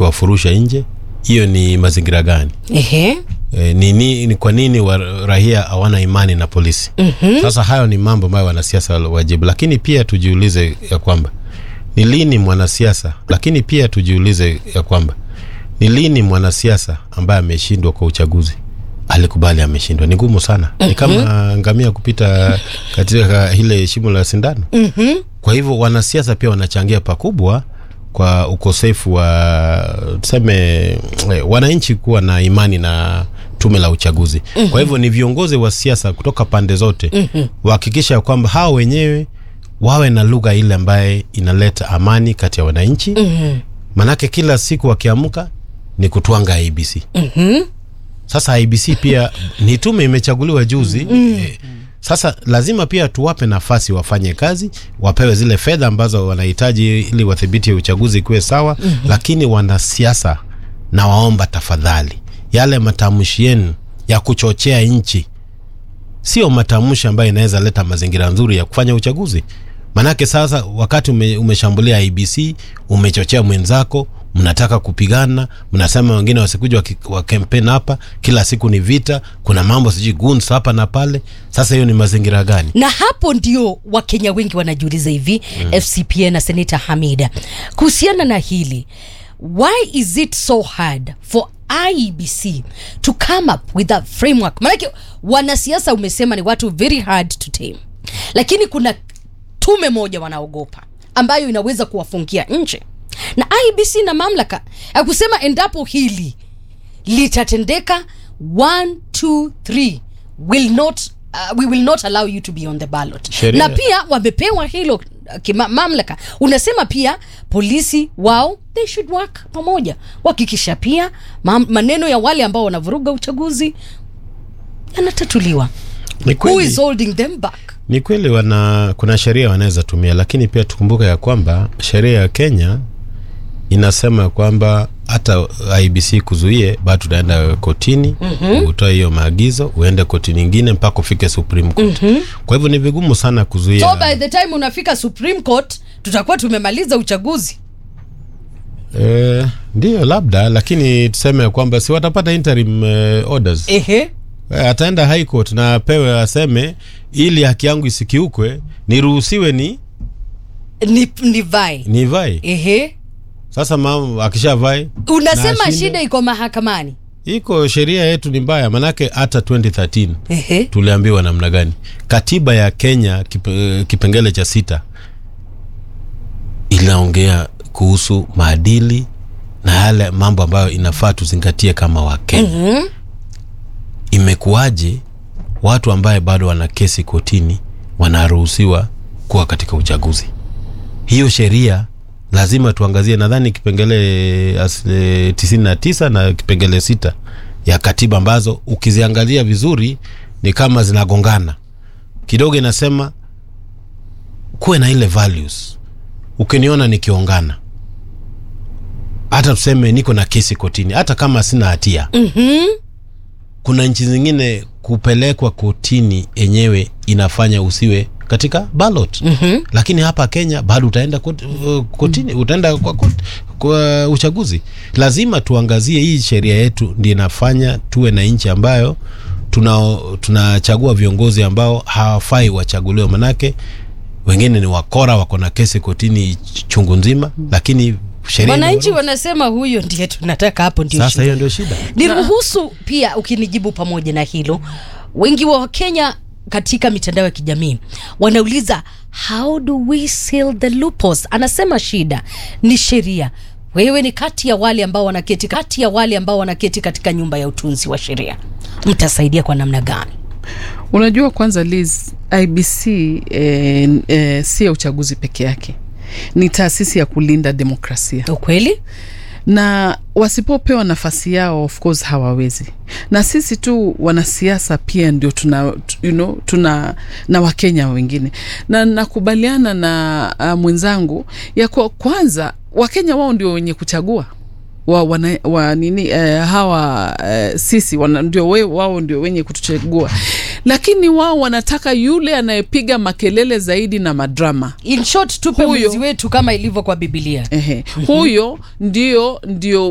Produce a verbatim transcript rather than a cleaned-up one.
ukiwafurusha nje, hiyo ni mazingira gani? Ehe. E, ni, ni, ni kwa nini wa raia hawana imani na polisi? Mm-hmm. Sasa hayo ni mambo ambayo wanasiasa wajibu, lakini pia tujiulize ya kwamba ni lini mwanasiasa, lakini pia tujiulize ya kwamba ni lini mwanasiasa ambaye ameshindwa kwa uchaguzi alikubali ameshindwa? Ni ngumu sana. Mm-hmm. Ni kama ngamia kupita katika ile shimo la sindano. Mm-hmm. Kwa hivyo wanasiasa pia wanachangia pakubwa kwa ukosefu wa tuseme wananchi kuwa na imani na tume la uchaguzi. Mm-hmm. Kwa hivyo ni viongozi wa siasa kutoka pande zote mm-hmm. wahakikisha kwamba hao wenyewe wawe na lugha ile ambaye inaleta amani kati ya wananchi. Mm-hmm. Manake kila siku wakiamka ni kutwanga I B C. Mm-hmm. Sasa I B C pia ni tume imechaguliwa juzi. Mm-hmm. eh, Sasa lazima pia tuwape nafasi wafanye kazi, wapewe zile fedha ambazo wanahitaji ili wadhibiti uchaguzi kuwe sawa. Mm-hmm. Lakini wanasiasa, na waomba tafadhali, yale matamshi yenu ya kuchochea nchi sio matamshi ambayo inaweza leta mazingira nzuri ya kufanya uchaguzi. Manake sasa wakati ume, umeshambulia I B C, umechochea mwenzako, mnataka kupigana, mnasema wengine wasikuja wa campaign hapa, kila siku ni vita, kuna mambo siji guns hapa na pale. Sasa hiyo ni mazingira gani? Na hapo ndio Wakenya wengi wanajiuliza hivi. Mm. F C P A na Senator Hamida, kuhusiana na hili, why is it so hard for I B C to come up with a framework? Maana wanasiasa umesema ni watu very hard to tame, lakini kuna tume moja wanaogopa ambayo inaweza kuwafungia nje, na I B C na mamlaka ya kusema endapo hili litatendeka one two three will not uh, we will not allow you to be on the ballot. Sheria. Na pia wamepewa hilo uh, kima, mamlaka. Unasema pia polisi wao they should work pamoja, wakikisha pia mam, maneno ya wale ambao wanavuruga uchaguzi yanatatuliwa. Who is holding them back? Ni kweli wana kuna sheria wanaweza tumia, lakini pia tukumbuke ya kwamba sheria ya Kenya inasema kwamba hata I B C kuzuie bado tunaenda kotini. Mm-hmm. Utoe hiyo maagizo, uende koti nyingine mpaka ufike Supreme Court. Mm-hmm. Kwa hivyo ni vigumu sana kuzuia. So by the time unafika Supreme Court tutakuwa tumemaliza uchaguzi. Eh, ndio labda, lakini tuseme kwamba si watapata interim uh, orders. Ehe. Ataenda High Court na pewe aseme ili haki yangu isikiukwe, niruhusiwe ni ni ni vai. Ni vai. Ehe. Sasa mama akisha vai, unasema shida iko mahakamani. Iko sheria yetu ni mbaya, manake hata twenty thirteen. Ehe. Tuliambiwa namna gani? Katiba ya Kenya kip, kipengele cha sita inaongea kuhusu maadili na yale mambo ambayo inafaa tuzingatie kama Wakenya. Mm-hmm. Imekuwaje watu ambaye bado wana kesi kotini wanaruhusiwa kuwa katika uchaguzi? Hiyo sheria lazima tuangazie. Nadhani kipengele asle, tisini na tisa na kipengele sita ya katiba ambazo ukiziangalia vizuri ni kama zinagongana kidogo. Inasema kuwe na ile values. Ukiniona nikiongana, hata tuseme niko na kesi kotini, hata kama sina hatia. Mhm. Kuna nchi zingine kupelekwa kotini enyewe inafanya usiwe katika ballot. Mm-hmm. Lakini hapa Kenya bado utaenda kotini, utaenda kwa, kwa, kwa uchaguzi. Lazima tuangazie hii sheria yetu ndio inafanya tuwe na nchi ambayo tuna tunachagua viongozi ambao hawafai wachaguliwe, manake wengine ni wakora, wako na kesi kotini chungu nzima. Lakini wananchi wanasema huyo ndiye tunataka, hapo ndio shida. Sasa hiyo ndio shida. Niruhusu pia ukinijibu pamoja na hilo. Wengi wa Kenya katika mitandao ya kijamii wanauliza how do we seal the loopholes? Anasema shida ni sheria. Wewe ni kati ya wale ambao wanaketi kati ya wale ambao wanaketi katika nyumba ya utunzi wa sheria, mtasaidia kwa namna gani? Unajua, kwanza Liz, I B C eh, eh, si ya uchaguzi peke yake, ni taasisi ya kulinda demokrasia. Ukweli? Na wasipopewa nafasi yao of course hawawezi. Na sisi tu wanasiasa pia ndio tuna you know tuna na Wakenya wengine. Na nakubaliana na uh, mwenzangu ya kwa kwanza Wakenya wao ndio wenye kuchagua wa, wana, wa nini uh, hawa uh, sisi wana, ndio we, wao ndio wenye kutuchagua, lakini wao wanataka yule anayepiga makelele zaidi na madrama. In short, tupe mwizi wetu kama ilivyo kwa Biblia. Ehe. Huyo ndio ndio